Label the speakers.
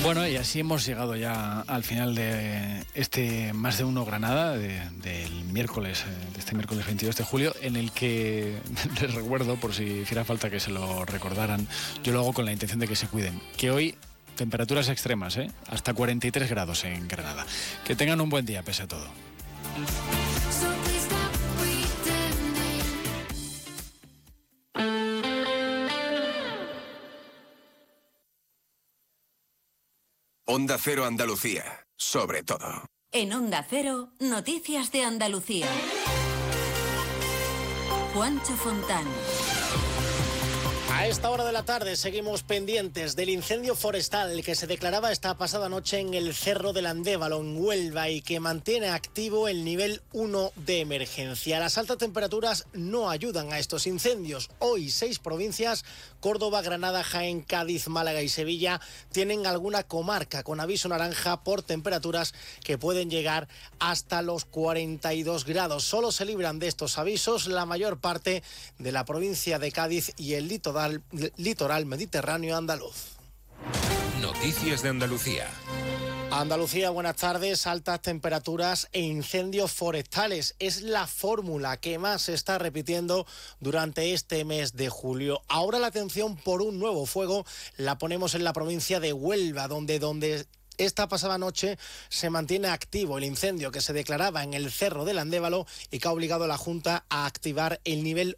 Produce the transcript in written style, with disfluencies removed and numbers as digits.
Speaker 1: Bueno, y así hemos llegado ya al final de este Más de Uno Granada, del miércoles, de este miércoles 22 de julio, en el que les recuerdo, por si hiciera falta que se lo recordaran, yo lo hago con la intención de que se cuiden, que hoy temperaturas extremas, hasta 43 grados en Granada. Que tengan un buen día, pese a todo.
Speaker 2: Onda Cero Andalucía, sobre todo.
Speaker 3: En Onda Cero, noticias de Andalucía. Juancho Fontán.
Speaker 4: A esta hora de la tarde seguimos pendientes del incendio forestal que se declaraba esta pasada noche en el Cerro del Andévalo, en Huelva, y que mantiene activo el nivel 1 de emergencia. Las altas temperaturas no ayudan a estos incendios. Hoy 6 provincias, Córdoba, Granada, Jaén, Cádiz, Málaga y Sevilla, tienen alguna comarca con aviso naranja por temperaturas que pueden llegar hasta los 42 grados. Solo se libran de estos avisos la mayor parte de la provincia de Cádiz y el litoral mediterráneo andaluz.
Speaker 5: Noticias de Andalucía.
Speaker 4: Andalucía, buenas tardes. Altas temperaturas e incendios forestales es la fórmula que más se está repitiendo durante este mes de julio. Ahora la atención por un nuevo fuego la ponemos en la provincia de Huelva, donde esta pasada noche se mantiene activo el incendio que se declaraba en el Cerro del Andévalo y que ha obligado a la Junta a activar el nivel